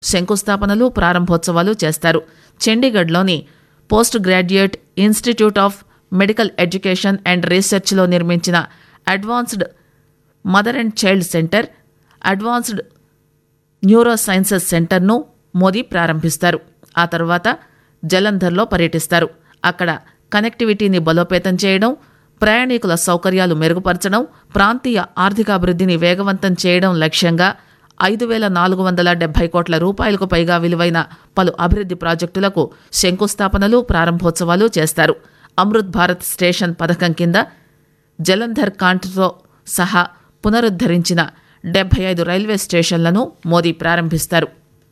శంకుస్థాపనలు, ప్రారంభోత్సవాలు చేస్తారు. చండీగఢ్లోని post graduate institute of medical education and రీసెర్చ్లో నిర్మించిన advanced mother and child centre, advanced neuro sciences సెంటర్ను మోదీ ప్రారంభిస్తారు. ఆ తర్వాత జలంధర్లో పర్యటిస్తారు. అక్కడ కనెక్టివిటీని బలోపేతం చేయడం, ప్రయాణికుల సౌకర్యాలు మెరుగుపరచడం, ప్రాంతీయ ఆర్థికాభివృద్ధిని వేగవంతం చేయడం లక్ష్యంగా 5,470 కోట్ల రూపాయలకు పైగా విలువైన పలు అభివృద్ధి ప్రాజెక్టులకు శంకుస్థాపనలు, ప్రారంభోత్సవాలు చేస్తారు. అమృత్ భారత్ స్టేషన్ పథకం కింద జలంధర్ కాంట్తో సహా పునరుద్ధరించిన 75 రైల్వే స్టేషన్లను మోదీ ప్రారంభిస్తారు.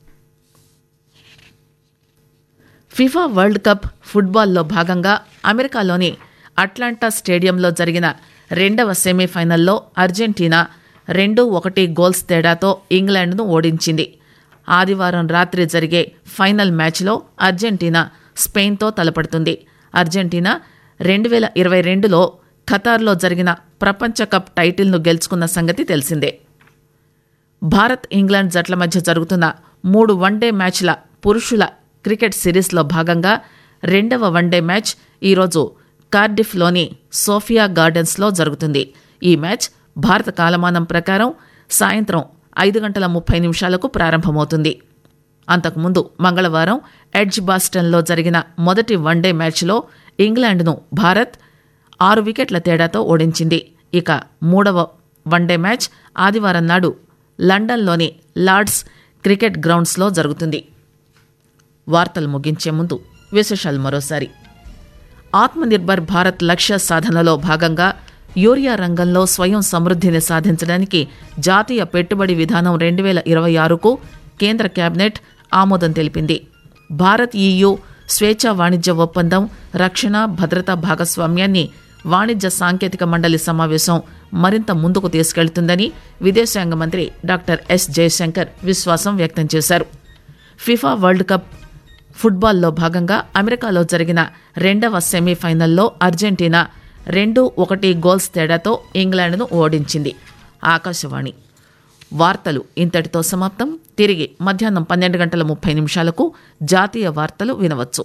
ఫిఫా వరల్డ్ కప్ ఫుట్బాల్లో భాగంగా అమెరికాలోని అట్లాంటా స్టేడియంలో జరిగిన రెండవ సెమీఫైనల్లో అర్జెంటీనా 2-1 గోల్స్ తేడాతో ఇంగ్లాండ్ను ఓడించింది. ఆదివారం రాత్రి జరిగే ఫైనల్ మ్యాచ్లో అర్జెంటీనా స్పెయిన్తో తలపడుతుంది. అర్జెంటీనా 2022లో ఖతార్లో జరిగిన ప్రపంచ కప్ టైటిల్ను గెలుచుకున్న సంగతి తెలిసిందే. భారత్, ఇంగ్లాండ్ జట్ల మధ్య జరుగుతున్న 3 వన్డే మ్యాచ్ల పురుషుల క్రికెట్ సిరీస్లో భాగంగా రెండవ వన్డే మ్యాచ్ ఈరోజు కార్డిఫ్లోని సోఫియా గార్డెన్స్లో జరుగుతుంది. ఈ మ్యాచ్ భారత కాలమానం ప్రకారం సాయంత్రం 5:30 ప్రారంభమవుతుంది. అంతకుముందు మంగళవారం ఎడ్జ్ బాస్టన్లో జరిగిన మొదటి వన్డే మ్యాచ్లో ఇంగ్లాండ్ను భారత్ 6 వికెట్ల తేడాతో ఓడించింది. ఇక మూడవ వన్డే మ్యాచ్ ఆదివారం నాడు లండన్లోని లార్డ్స్ క్రికెట్ గ్రౌండ్స్లో జరుగుతుంది. వార్తలు ముగించే ముందు విశేషాలు మరోసారి. ఆత్మనిర్భర్ భారత్ లక్ష్య సాధనలో భాగంగా యూరియా రంగంలో స్వయం సమృద్ధిని సాధించడానికి జాతీయ పెట్టుబడి విధానం 2026కు కేంద్ర కేబినెట్ ఆమోదం తెలిపింది. భారత్ EU స్వేచ్ఛా వాణిజ్య ఒప్పందం రక్షణ, భద్రతా భాగస్వామ్యాన్ని వాణిజ్య సాంకేతిక మండలి సమావేశం మరింత ముందుకు తీసుకెళ్తుందని విదేశాంగ మంత్రి డాక్టర్ ఎస్ జయశంకర్ విశ్వాసం వ్యక్తం చేశారు. ఫిఫా వరల్డ్ కప్ ఫుట్బాల్లో భాగంగా అమెరికాలో జరిగిన రెండవ సెమీఫైనల్లో అర్జెంటీనా 2-1 గోల్స్ తేడాతో ఇంగ్లాండ్ను ఓడించింది. ఆకాశవాణి వార్తలు ఇంతటితో సమాప్తం. తిరిగి మధ్యాహ్నం 12:30 జాతీయ వార్తలు వినవచ్చు.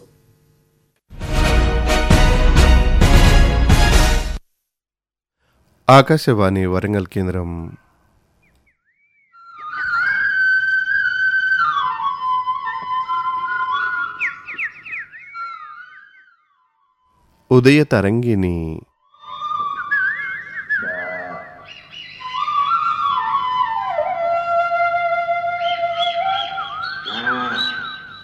ఆకాశవాణి వరంగల్ కేంద్రం. ఉదయ తరంగిణి